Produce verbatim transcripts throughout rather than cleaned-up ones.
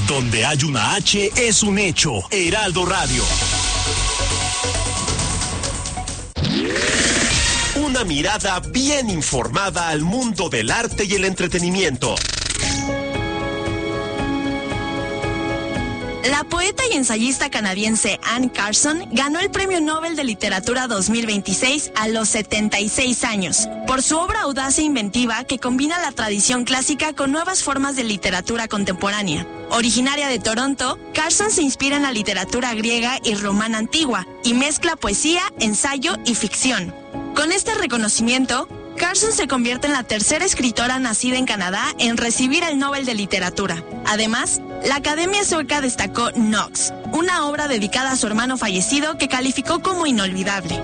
Donde hay una H es un hecho. Heraldo Radio. Una mirada bien informada al mundo del arte y el entretenimiento. La poeta y ensayista canadiense Anne Carson ganó el Premio Nobel de Literatura dos mil veintiséis a los setenta y seis años, por su obra audaz e inventiva que combina la tradición clásica con nuevas formas de literatura contemporánea. Originaria de Toronto, Carson se inspira en la literatura griega y romana antigua y mezcla poesía, ensayo y ficción. Con este reconocimiento, Carson se convierte en la tercera escritora nacida en Canadá en recibir el Nobel de Literatura. Además, la Academia Sueca destacó Nox, una obra dedicada a su hermano fallecido que calificó como inolvidable.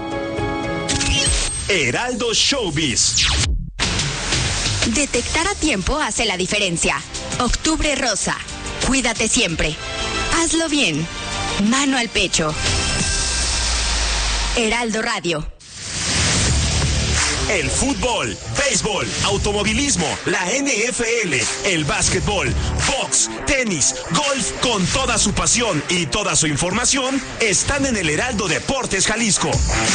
Heraldo Showbiz. Detectar a tiempo hace la diferencia. Octubre Rosa. Cuídate siempre. Hazlo bien. Mano al pecho. Heraldo Radio. El fútbol, béisbol, automovilismo, la N F L, el básquetbol, box, tenis, golf, con toda su pasión y toda su información, están en el Heraldo Deportes Jalisco.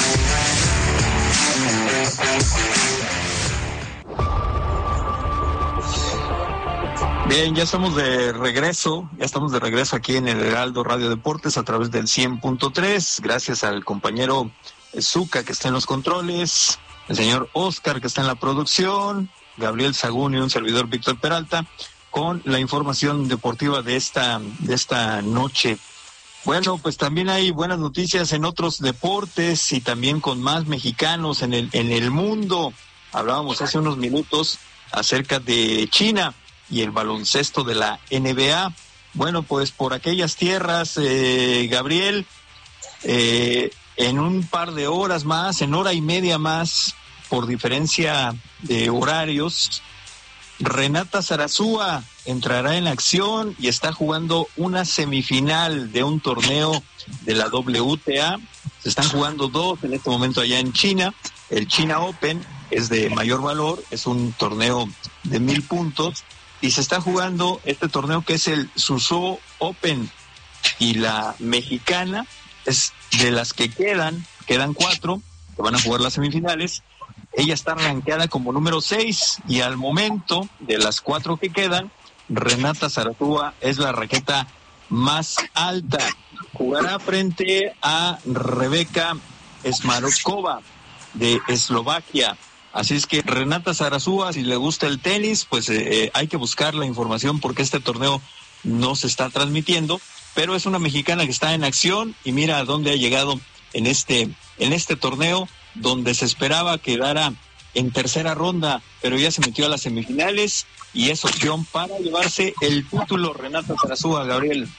Bien, ya estamos de regreso, ya estamos de regreso aquí en el Heraldo Radio Deportes a través del cien punto tres, gracias al compañero Zucca que está en los controles, el señor Oscar que está en la producción, Gabriel Sagún y un servidor Víctor Peralta, con la información deportiva de esta, de esta noche. Bueno, pues también hay buenas noticias en otros deportes y también con más mexicanos en el, en el mundo. Hablábamos hace unos minutos acerca de China y el baloncesto de la N B A. Bueno, pues por aquellas tierras, eh, Gabriel, eh, en un par de horas más, en hora y media más, por diferencia de horarios, Renata Zarazúa entrará en acción y está jugando una semifinal de un torneo de la W T A. Se están jugando dos en este momento allá en China. El China Open es de mayor valor, es un torneo de mil puntos, y se está jugando este torneo que es el Suzhou Open, y la mexicana es de las que quedan, quedan cuatro que van a jugar las semifinales. Ella está rankeada como número seis y al momento de las cuatro que quedan, Renata Zarazúa es la raqueta más alta. Jugará frente a Rebeca Smarokova de Eslovaquia. Así es que Renata Zarazúa, si le gusta el tenis, pues eh, hay que buscar la información porque este torneo no se está transmitiendo, pero es una mexicana que está en acción y mira a dónde ha llegado en este, en este torneo, donde se esperaba quedara en tercera ronda, pero ya se metió a las semifinales y es opción para llevarse el título. Renata Zarazúa, Gabriel.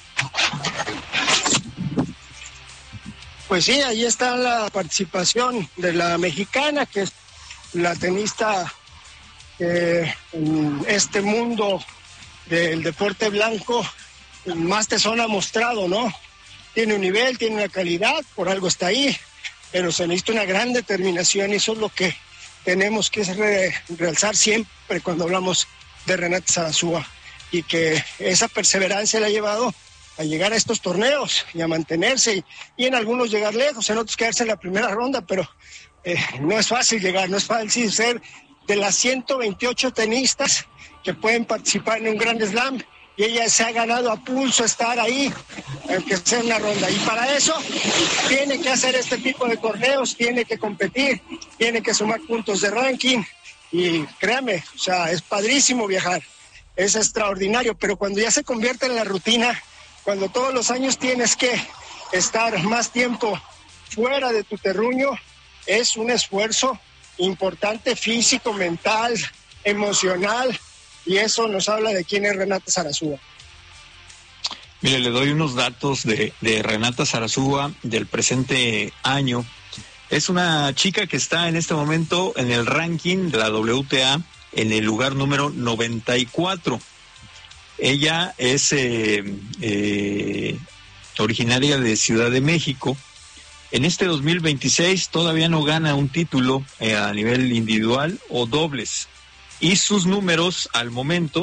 Pues sí, ahí está la participación de la mexicana, que es la tenista eh, en este mundo del deporte blanco más tesón ha mostrado, ¿no? Tiene un nivel, tiene una calidad, por algo está ahí, pero se necesita una gran determinación y eso es lo que tenemos que re- realzar siempre cuando hablamos de Renata Zarazúa, y que esa perseverancia le ha llevado a llegar a estos torneos y a mantenerse, y, y en algunos llegar lejos, en otros quedarse en la primera ronda, pero eh, no es fácil llegar, no es fácil ser de las ciento veintiocho tenistas que pueden participar en un Grand Slam, y ella se ha ganado a pulso estar ahí, aunque sea una ronda, y para eso tiene que hacer este tipo de torneos, tiene que competir, tiene que sumar puntos de ranking, y créame, o sea, es padrísimo viajar, es extraordinario, pero cuando ya se convierte en la rutina, cuando todos los años tienes que estar más tiempo fuera de tu terruño, es un esfuerzo importante, físico, mental, emocional, y eso nos habla de quién es Renata Zarazúa. Mire, le doy unos datos de, de Renata Zarazúa del presente año. Es una chica que está en este momento en el ranking de la W T A en el lugar número noventa y cuatro. Ella es eh, eh, originaria de Ciudad de México. En este dos mil veintiséis todavía no gana un título eh, a nivel individual o dobles. Y sus números al momento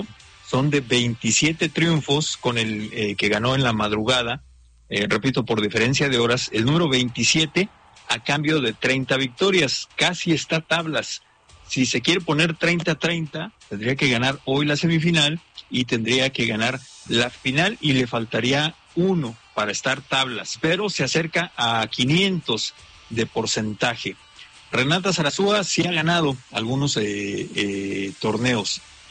son de veintisiete triunfos con el eh, que ganó en la madrugada, eh, repito, por diferencia de horas, el número veintisiete a cambio de treinta victorias, casi está tablas. Si se quiere poner treinta a treinta, tendría que ganar hoy la semifinal y tendría que ganar la final y le faltaría uno para estar tablas, pero se acerca a quinientos de porcentaje. Renata Zarazúa sí ha ganado algunos eh, eh, torneos,